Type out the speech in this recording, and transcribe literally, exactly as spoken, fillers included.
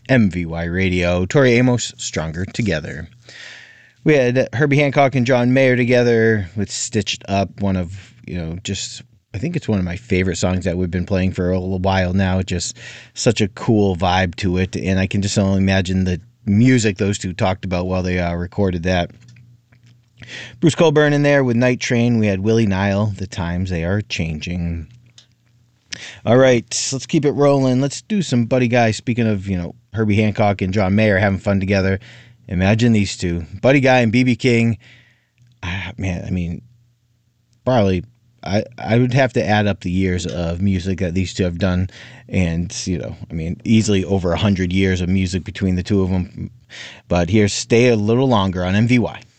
M V Y Radio. Tori Amos, Stronger Together. We had Herbie Hancock and John Mayer together with Stitched Up, one of, you know, just, I think it's one of my favorite songs that we've been playing for a little while now. Just such a cool vibe to it, and I can just only imagine the music those two talked about while they uh, recorded that. Bruce Cockburn in there with Night Train. We had Willie Nile, The Times They Are Changing. All right, let's keep it rolling. Let's do some Buddy Guy. Speaking of, you know, Herbie Hancock and John Mayer having fun together, imagine these two, Buddy Guy and B B King. Ah, man, I mean, probably I, I would have to add up the years of music that these two have done, and, you know, I mean, easily over one hundred years of music between the two of them. But here's Stay a Little Longer on M V Y.